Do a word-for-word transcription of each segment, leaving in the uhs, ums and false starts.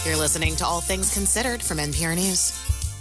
You're listening to All Things Considered from N P R News.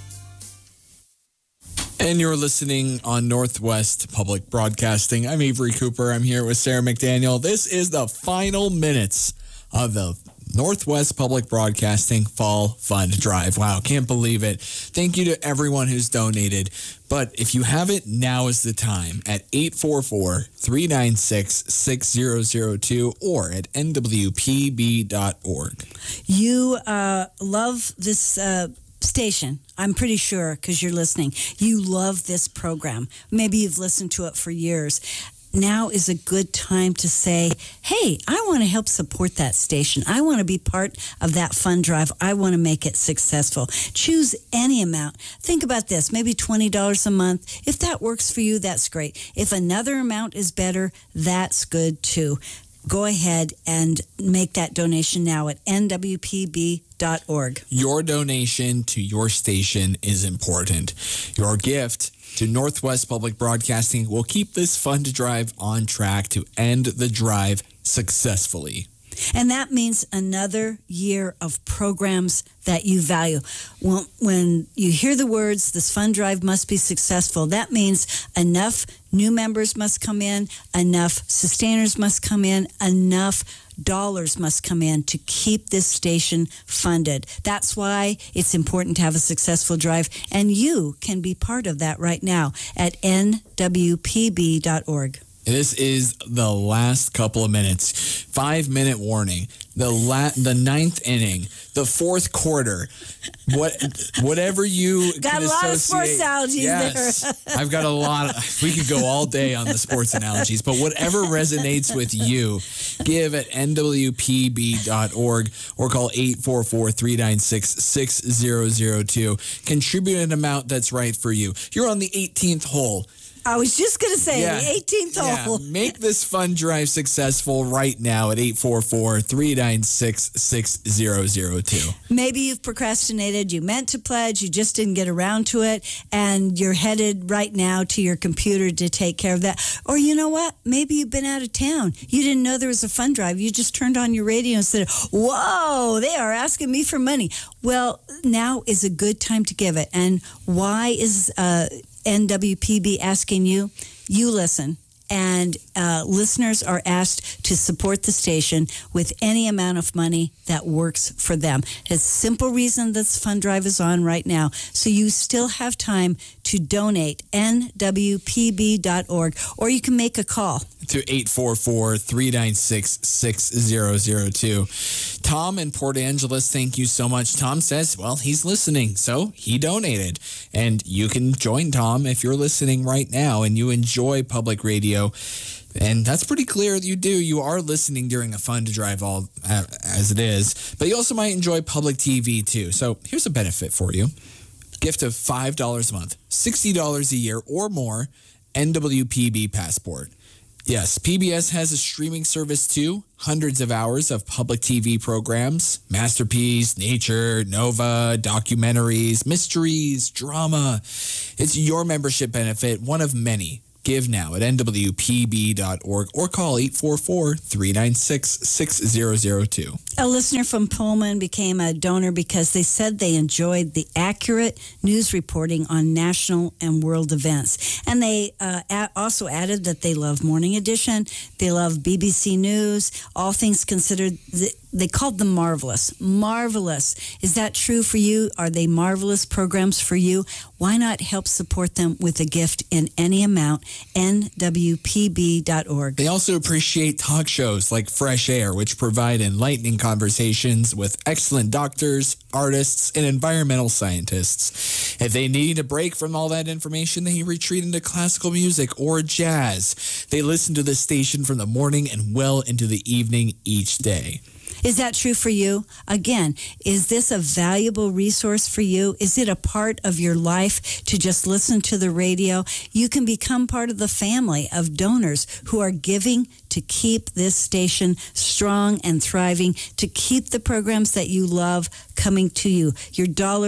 And you're listening on Northwest Public Broadcasting. I'm Avery Cooper. I'm here with Sarah McDaniel. This is the final minutes of the Northwest Public Broadcasting Fall Fund Drive. Wow, can't believe it. Thank you to everyone who's donated. But if you haven't, now is the time at eight four four, three nine six, six zero zero two or at N W P B dot org. You uh, love this uh, station, I'm pretty sure, because you're listening. You love this program. Maybe you've listened to it for years. Now is a good time to say, hey, I want to help support that station. I want to be part of that fund drive. I want to make it successful. Choose any amount. Think about this, maybe twenty dollars a month. If that works for you, that's great. If another amount is better, that's good too. Go ahead and make that donation now at N W P B dot org. Your donation to your station is important. Your gift to Northwest Public Broadcasting will keep this fund drive on track to end the drive successfully. And that means another year of programs that you value. When, when you hear the words, this fund drive must be successful, that means enough new members must come in, enough sustainers must come in, enough dollars must come in to keep this station funded. That's why it's important to have a successful drive, and you can be part of that right now at N W P B dot org. This is the last couple of minutes. Five minute warning. The la- the ninth inning, the fourth quarter. What whatever you got can a lot of associate- sports analogies yes, there. I've got a lot. Of, we could go all day on the sports analogies, but whatever resonates with you, give at N W P B dot org or call eight four four, three nine six, six zero zero two. Contribute an amount that's right for you. You're on the eighteenth hole. I was just going to say, Yeah. the eighteenth hole. Yeah. Make this fund drive successful right now at eight four four, three nine six, six zero zero two. Maybe you've procrastinated, you meant to pledge, you just didn't get around to it, and you're headed right now to your computer to take care of that. Or you know what? Maybe you've been out of town. You didn't know there was a fund drive. You just turned on your radio and said, whoa, they are asking me for money. Well, now is a good time to give it. And why is uh, N W P B asking you? You listen. And uh, listeners are asked to support the station with any amount of money that works for them. It's a simple reason this fund drive is on right now. So you still have time to donate, N W P B dot org, or you can make a call to eight four four, three nine six, six zero zero two. Tom in Port Angeles, thank you so much. Tom says, well, he's listening, so he donated. And you can join Tom if you're listening right now and you enjoy public radio. And that's pretty clear that you do. You are listening during a fund drive all uh, as it is. But you also might enjoy public T V too. So here's a benefit for you. Gift of five dollars a month, sixty dollars a year or more, N W P B Passport. Yes, P B S has a streaming service too. Hundreds of hours of public T V programs, Masterpiece, Nature, Nova, documentaries, mysteries, drama. It's your membership benefit, one of many. Give now at N W P B dot org or call eight four four, three nine six, six zero zero two. A listener from Pullman became a donor because they said they enjoyed the accurate news reporting on national and world events. And they uh, a- also added that they love Morning Edition, they love B B C News, All Things Considered. Th- They called them marvelous. Marvelous. Is that true for you? Are they marvelous programs for you? Why not help support them with a gift in any amount? N W P B dot org. They also appreciate talk shows like Fresh Air, which provide enlightening conversations with excellent doctors, artists, and environmental scientists. If they need a break from all that information, they retreat into classical music or jazz. They listen to the station from the morning and well into the evening each day. Is that true for you? Again, is this a valuable resource for you? Is it a part of your life to just listen to the radio? You can become part of the family of donors who are giving to keep this station strong and thriving, to keep the programs that you love coming to you. Your dollars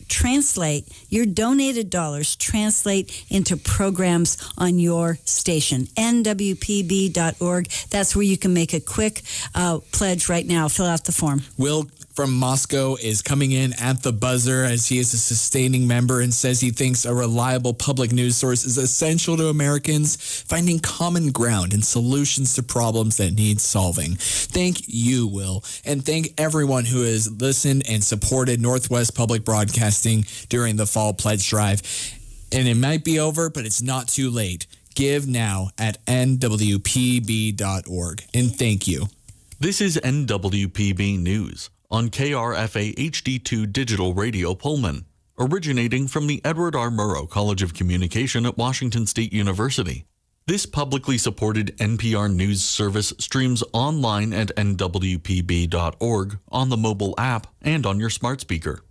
translate your donated dollars, translate into programs on your station. N W P B dot org. That's where you can make a quick uh, pledge right now. Fill out the form. Will from Moscow is coming in at the buzzer as he is a sustaining member and says he thinks a reliable public news source is essential to Americans finding common ground and solutions to problems that need solving. Thank you, Will, and thank everyone who has listened and supported Northwest Public Broadcasting during the Fall Pledge Drive. And it might be over, but it's not too late. Give now at N W P B dot org. And thank you. This is N W P B News on K R F A H D two Digital Radio Pullman, originating from the Edward R. Murrow College of Communication at Washington State University. This publicly supported N P R News service streams online at N W P B dot org, on the mobile app, and on your smart speaker.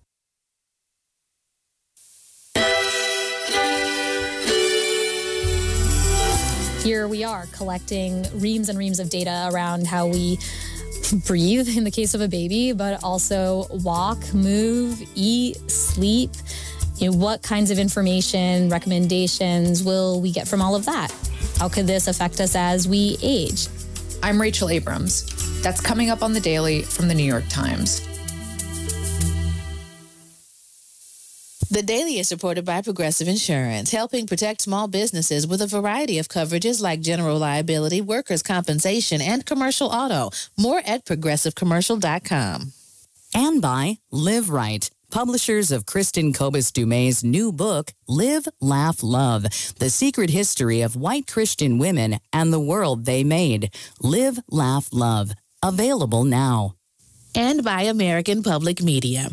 Here we are collecting reams and reams of data around how we breathe in the case of a baby, but also walk, move, eat, sleep. You know, what kinds of information, recommendations will we get from all of that? How could this affect us as we age? I'm Rachel Abrams. That's coming up on The Daily from The New York Times. The Daily is supported by Progressive Insurance, helping protect small businesses with a variety of coverages like general liability, workers' compensation, and commercial auto. More at progressive commercial dot com. And by Live Right, publishers of Kristen Kobus Dumay's new book, Live, Laugh, Love, The Secret History of White Christian Women and the World They Made. Live, Laugh, Love. Available now. And by American Public Media.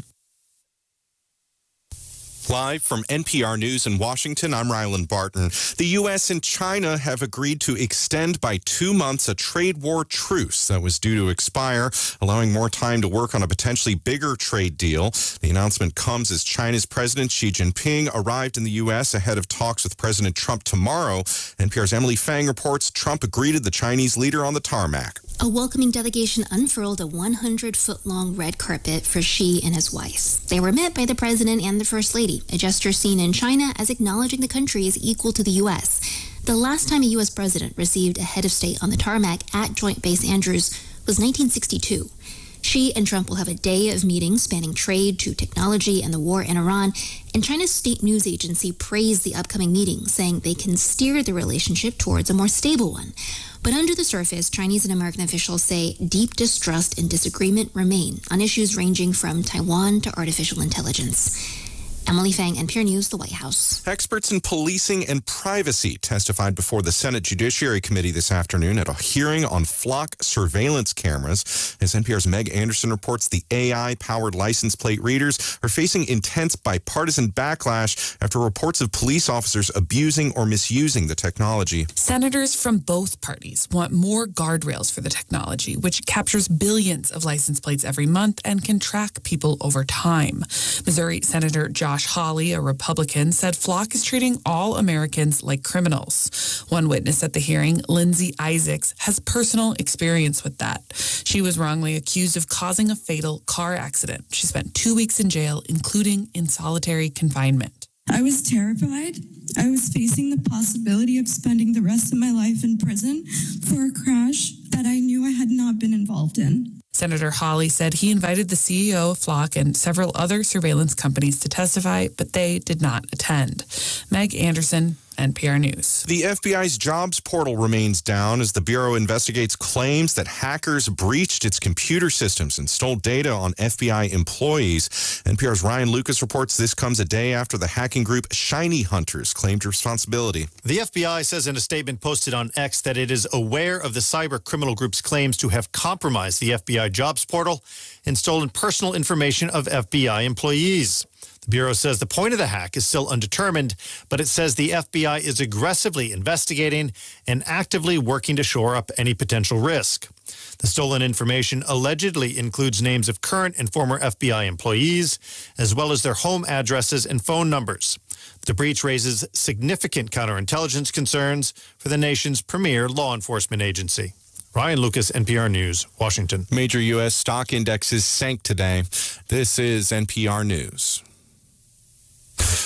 Live from N P R News in Washington, I'm Ryland Barton. The U S and China have agreed to extend by two months a trade war truce that was due to expire, allowing more time to work on a potentially bigger trade deal. The announcement comes as China's President Xi Jinping arrived in the U S ahead of talks with President Trump tomorrow. N P R's Emily Fang reports Trump greeted the Chinese leader on the tarmac. A welcoming delegation unfurled a one hundred foot long red carpet for Xi and his wife. They were met by the president and the first lady, a gesture seen in China as acknowledging the country is equal to the U S. The last time a U S president received a head of state on the tarmac at Joint Base Andrews was nineteen sixty-two. Xi and Trump will have a day of meetings spanning trade to technology and the war in Iran, and China's state news agency praised the upcoming meeting, saying they can steer the relationship towards a more stable one. But under the surface, Chinese and American officials say deep distrust and disagreement remain on issues ranging from Taiwan to artificial intelligence. Emily Fang, N P R News, the White House. Experts in policing and privacy testified before the Senate Judiciary Committee this afternoon at a hearing on flock surveillance cameras. As N P R's Meg Anderson reports, the A I-powered license plate readers are facing intense bipartisan backlash after reports of police officers abusing or misusing the technology. Senators from both parties want more guardrails for the technology, which captures billions of license plates every month and can track people over time. Missouri Senator Josh Hawley, a Republican, said Flock is treating all Americans like criminals. One witness at the hearing, Lindsay Isaacs, has personal experience with that. She was wrongly accused of causing a fatal car accident. She spent two weeks in jail, including in solitary confinement. I was terrified. I was facing the possibility of spending the rest of my life in prison for a crash that I knew I had not been involved in. Senator Hawley said he invited the C E O of Flock and several other surveillance companies to testify, but they did not attend. Meg Anderson, N P R News. The F B I's jobs portal remains down as the Bureau investigates claims that hackers breached its computer systems and stole data on F B I employees. N P R's Ryan Lucas reports this comes a day after the hacking group Shiny Hunters claimed responsibility. The F B I says in a statement posted on X that it is aware of the cyber criminal group's claims to have compromised the F B I jobs portal and stolen personal information of F B I employees. The Bureau says the point of the hack is still undetermined, but it says the F B I is aggressively investigating and actively working to shore up any potential risk. The stolen information allegedly includes names of current and former F B I employees, as well as their home addresses and phone numbers. The breach raises significant counterintelligence concerns for the nation's premier law enforcement agency. Ryan Lucas, N P R News, Washington. Major U S stock indexes sank today. This is N P R News.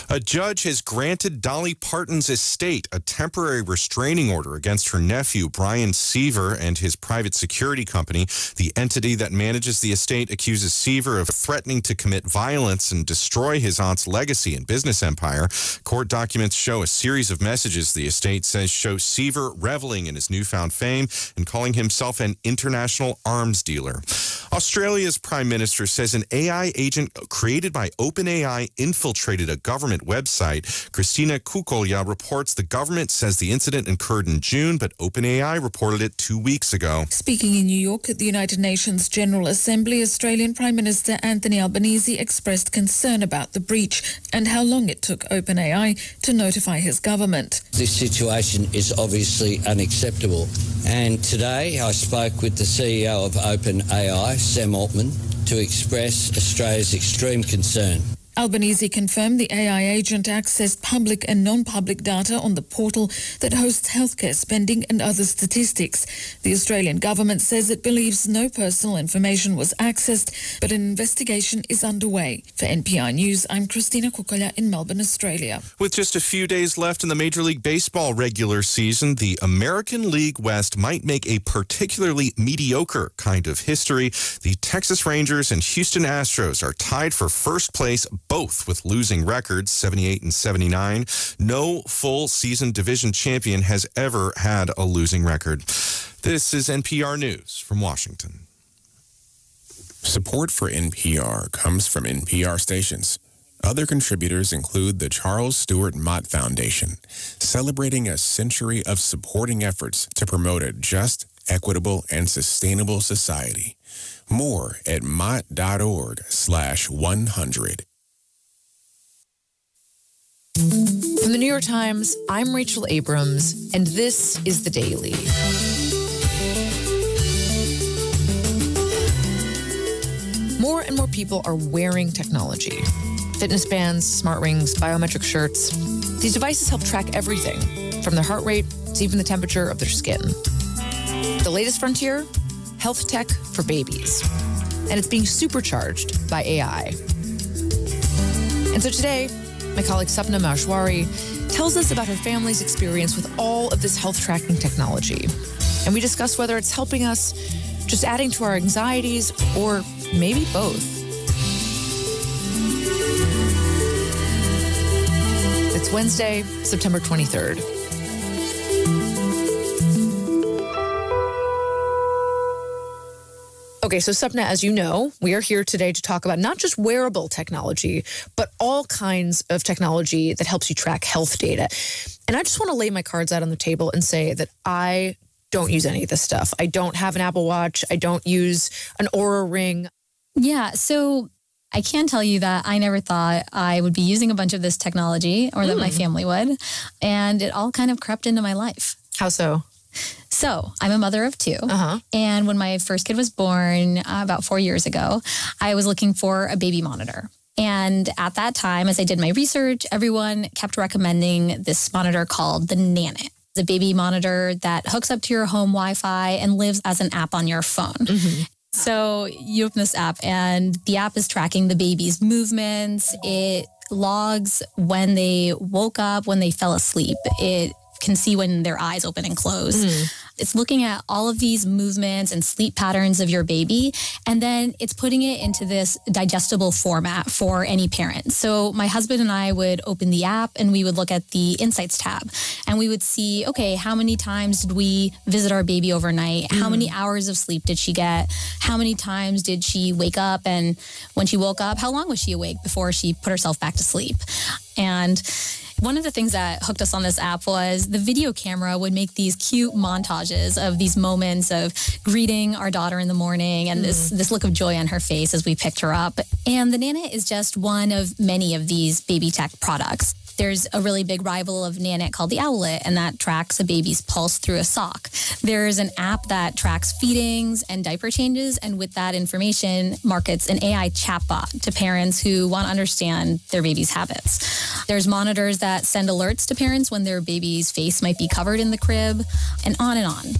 A judge has granted Dolly Parton's estate a temporary restraining order against her nephew, Brian Seaver, and his private security company. The entity that manages the estate accuses Seaver of threatening to commit violence and destroy his aunt's legacy and business empire. Court documents show a series of messages the estate says show Seaver reveling in his newfound fame and calling himself an international arms dealer. Australia's Prime Minister says an A I agent created by OpenAI infiltrated a government website. Christina Kukolya reports the government says the incident occurred in June, but OpenAI reported it two weeks ago. Speaking in New York at the United Nations General Assembly, Australian Prime Minister Anthony Albanese expressed concern about the breach and how long it took OpenAI to notify his government. This situation is obviously unacceptable. And today I spoke with the C E O of OpenAI, Sam Altman, to express Australia's extreme concern. Albanese confirmed the A I agent accessed public and non-public data on the portal that hosts healthcare spending and other statistics. The Australian government says it believes no personal information was accessed, but an investigation is underway. For N P R News, I'm Christina Kukolya in Melbourne, Australia. With just a few days left in the Major League Baseball regular season, the American League West might make a particularly mediocre kind of history. The Texas Rangers and Houston Astros are tied for first place, both with losing records, seventy-eight and seventy-nine. No full season division champion has ever had a losing record. This is N P R News from Washington. Support for N P R comes from N P R stations. Other contributors include the Charles Stewart Mott Foundation, celebrating a century of supporting efforts to promote a just, equitable, and sustainable society. More at mott.org slash 100. From the New York Times, I'm Rachel Abrams, and this is The Daily. More and more people are wearing technology. Fitness bands, smart rings, biometric shirts. These devices help track everything, from their heart rate to even the temperature of their skin. The latest frontier? Health tech for babies. And it's being supercharged by A I. And so today, my colleague Sapna Maheshwari tells us about her family's experience with all of this health tracking technology. And we discuss whether it's helping us, just adding to our anxieties, or maybe both. It's Wednesday, September twenty-third. Okay, so Sapna, as you know, we are here today to talk about not just wearable technology, but all kinds of technology that helps you track health data. And I just want to lay my cards out on the table and say that I don't use any of this stuff. I don't have an Apple Watch. I don't use an Oura Ring. Yeah, so I can tell you that I never thought I would be using a bunch of this technology or that Mm. my family would. And it all kind of crept into my life. How so? So I'm a mother of two. Uh-huh. And when my first kid was born uh, about four years ago, I was looking for a baby monitor. And at that time, as I did my research, everyone kept recommending this monitor called the Nanit. It's a baby monitor that hooks up to your home Wi-Fi and lives as an app on your phone. Mm-hmm. So you open this app and the app is tracking the baby's movements. It logs when they woke up, when they fell asleep. It can see when their eyes open and close. Mm. It's looking at all of these movements and sleep patterns of your baby, and then it's putting it into this digestible format for any parent. So my husband and I would open the app and we would look at the Insights tab, and we would see, okay, how many times did we visit our baby overnight? Mm. How many hours of sleep did she get? How many times did she wake up? And when she woke up, how long was she awake before she put herself back to sleep? And one of the things that hooked us on this app was the video camera would make these cute montages of these moments of greeting our daughter in the morning and mm. this, this look of joy on her face as we picked her up. And the Nanit is just one of many of these baby tech products. There's a really big rival of Nanit called the Owlet, and that tracks a baby's pulse through a sock. There's an app that tracks feedings and diaper changes, and with that information, markets an A I chatbot to parents who want to understand their baby's habits. There's monitors that send alerts to parents when their baby's face might be covered in the crib, and on and on.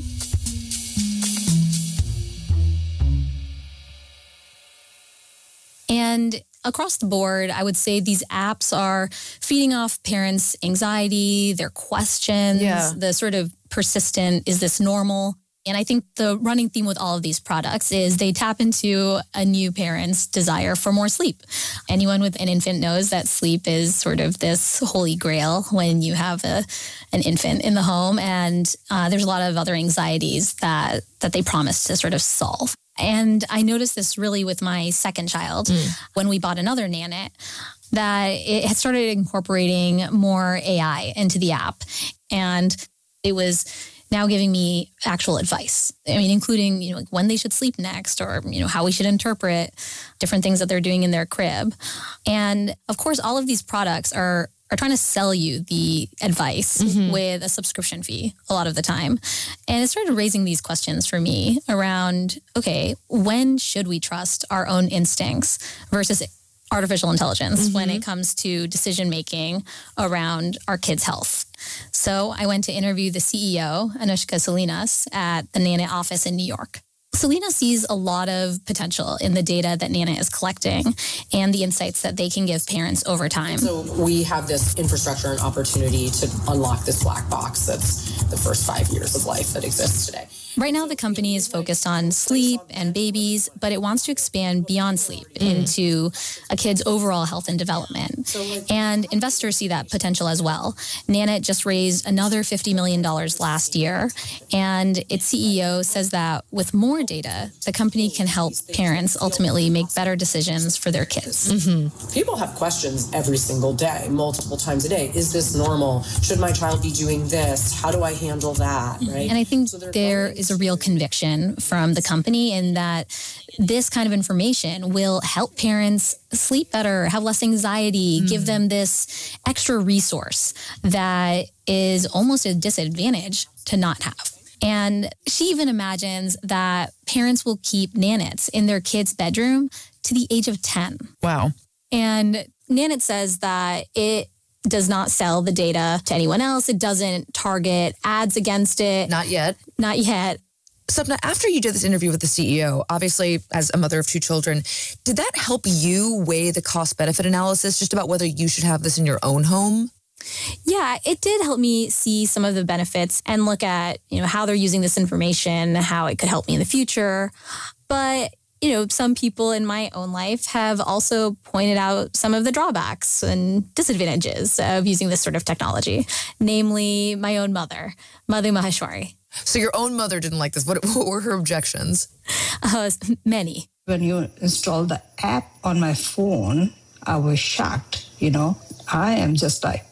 And across the board, I would say these apps are feeding off parents' anxiety, their questions, Yeah. the sort of persistent, is this normal? And I think the running theme with all of these products is they tap into a new parent's desire for more sleep. Anyone with an infant knows that sleep is sort of this holy grail when you have a, an infant in the home. And uh, there's a lot of other anxieties that, that they promise to sort of solve. And I noticed this really with my second child mm. when we bought another Nanit, that it had started incorporating more A I into the app. And it was now giving me actual advice. I mean, including, you know, like when they should sleep next, or, you know, how we should interpret different things that they're doing in their crib. And of course, all of these products are are trying to sell you the advice mm-hmm. with a subscription fee a lot of the time. And it started raising these questions for me around, okay, when should we trust our own instincts versus artificial intelligence mm-hmm. when it comes to decision-making around our kids' health? So I went to interview the C E O, Anushka Salinas, at the Nanit office in New York. Selena sees a lot of potential in the data that Nanit is collecting and the insights that they can give parents over time. So we have this infrastructure and opportunity to unlock this black box that's the first five years of life that exists today. Right now, the company is focused on sleep and babies, but it wants to expand beyond sleep mm. into a kid's overall health and development. And investors see that potential as well. Nanit just raised another fifty million dollars last year, and its C E O says that with more data, the company can help parents ultimately make better decisions for their kids. Mm-hmm. People have questions every single day, multiple times a day. Is this normal? Should my child be doing this? How do I handle that? Right? And I think so there is a real conviction from the company in that this kind of information will help parents sleep better, have less anxiety, mm. give them this extra resource that is almost a disadvantage to not have. And she even imagines that parents will keep Nanits in their kids' bedroom to the age of ten. Wow. And Nanit says that it does not sell the data to anyone else. It doesn't target ads against it. Not yet. Not yet. Sapna, after you did this interview with the C E O, obviously as a mother of two children, did that help you weigh the cost-benefit analysis just about whether you should have this in your own home? Yeah, it did help me see some of the benefits and look at, you know, how they're using this information, how it could help me in the future. But, you know, some people in my own life have also pointed out some of the drawbacks and disadvantages of using this sort of technology, namely my own mother, Madhu Maheshwari. So your own mother didn't like this. What, what were her objections? Uh, many. When you install the app on my phone, I was shocked, you know. I am just like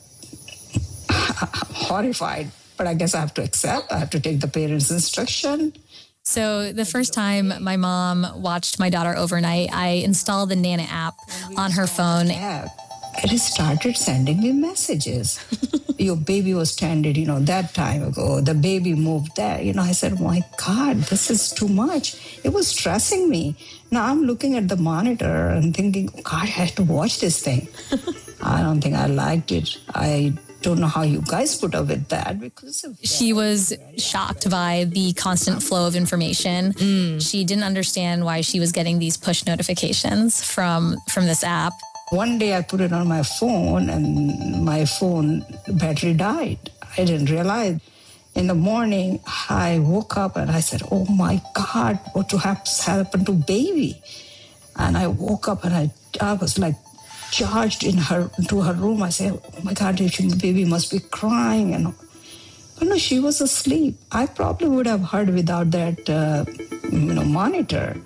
horrified, but I guess I have to accept. I have to take the parents' instruction. So the first time my mom watched my daughter overnight, I installed the Nanit app on her phone. It started sending me messages. Your baby was tended, you know, that time ago. The baby moved there. You know, I said, oh my God, this is too much. It was stressing me. Now I'm looking at the monitor and thinking, God, I have to watch this thing. I don't think I liked it. I don't know how you guys put up with that. Because of she was shocked by the constant flow of information. Mm. She didn't understand why she was getting these push notifications from, from this app. One day I put it on my phone and my phone battery died. I didn't realize. In the morning, I woke up and I said, oh my God, what to have happened to baby? And I woke up and I, I was like charged in her into her room. I said, oh my God, baby must be crying. And but no, she was asleep. I probably would have heard without that, uh, you know, monitor.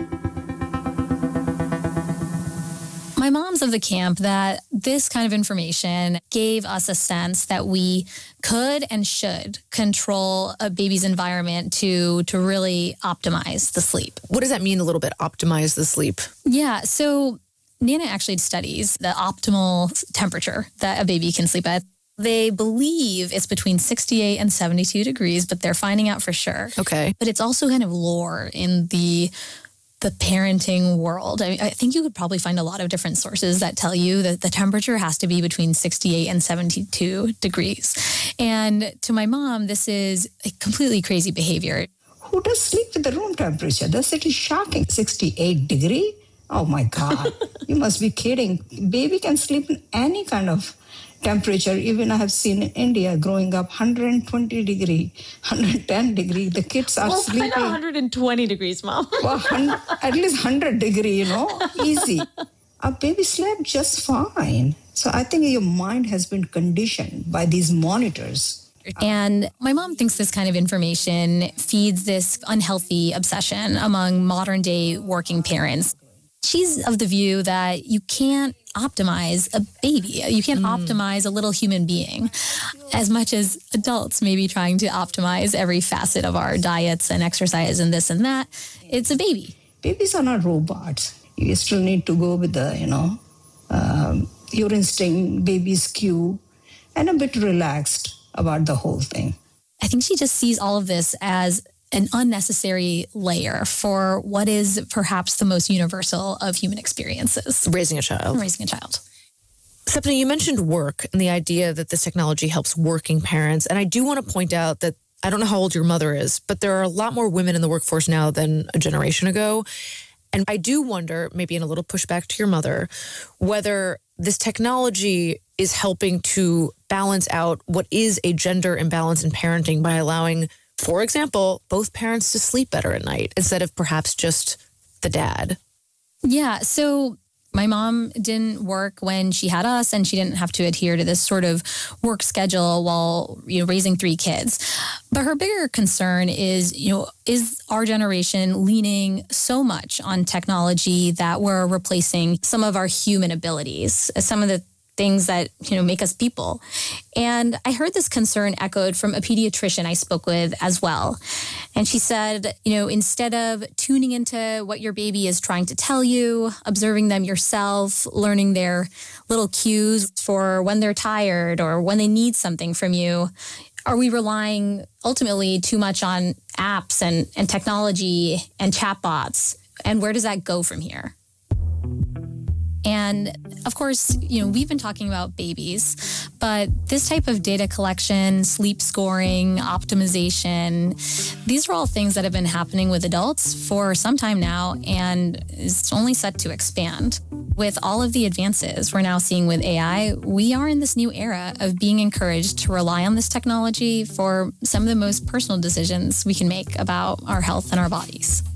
My mom's of the camp that this kind of information gave us a sense that we could and should control a baby's environment to, to really optimize the sleep. What does that mean a little bit, optimize the sleep? Yeah, so Nanit actually studies the optimal temperature that a baby can sleep at. They believe it's between sixty-eight and seventy-two degrees, but they're finding out for sure. Okay. But it's also kind of lore in the the parenting world. I, I think you could probably find a lot of different sources that tell you that the temperature has to be between sixty-eight and seventy-two degrees. And to my mom, this is a completely crazy behavior. Who does sleep with the room temperature? That's it is shocking. sixty-eight degree. Oh my God, you must be kidding. Baby can sleep in any kind of temperature. Even I have seen in India growing up one hundred twenty degree, one hundred ten degree. The kids are well, sleeping. one hundred twenty degrees, Mom. Well, at least one hundred degree, you know, easy. Our baby slept just fine. So I think your mind has been conditioned by these monitors. And my mom thinks this kind of information feeds this unhealthy obsession among modern day working parents. She's of the view that you can't optimize a baby. You can't mm. optimize a little human being as much as adults may be trying to optimize every facet of our diets and exercise and this and that. It's a baby. Babies are not robots. You still need to go with the, you know, um, your instinct, baby's cue, and a bit relaxed about the whole thing. I think she just sees all of this as an unnecessary layer for what is perhaps the most universal of human experiences. Raising a child. Raising a child. Stephanie, you mentioned work and the idea that this technology helps working parents. And I do want to point out that I don't know how old your mother is, but there are a lot more women in the workforce now than a generation ago. And I do wonder, maybe in a little pushback to your mother, whether this technology is helping to balance out what is a gender imbalance in parenting by allowing, for example, both parents to sleep better at night instead of perhaps just the dad. Yeah. So my mom didn't work when she had us, and she didn't have to adhere to this sort of work schedule while, you know, raising three kids. But her bigger concern is, you know, is our generation leaning so much on technology that we're replacing some of our human abilities, some of the things that, you know, make us people. And I heard this concern echoed from a pediatrician I spoke with as well. And she said, you know, instead of tuning into what your baby is trying to tell you, observing them yourself, learning their little cues for when they're tired or when they need something from you, are we relying ultimately too much on apps and, and technology and chatbots? And where does that go from here? And of course, you know, we've been talking about babies, but this type of data collection, sleep scoring, optimization, these are all things that have been happening with adults for some time now, and is only set to expand. With all of the advances we're now seeing with A I, we are in this new era of being encouraged to rely on this technology for some of the most personal decisions we can make about our health and our bodies.